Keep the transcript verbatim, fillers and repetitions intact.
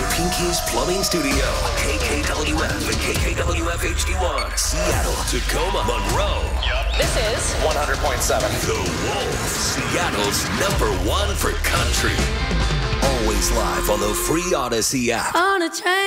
Pinky's Plumbing Studio. K K W F and K K W F H D one. Seattle, Tacoma, Monroe. Yep. This is one hundred point seven. The Wolf. Seattle's number one for country. Always live on the free Odyssey app. On a train.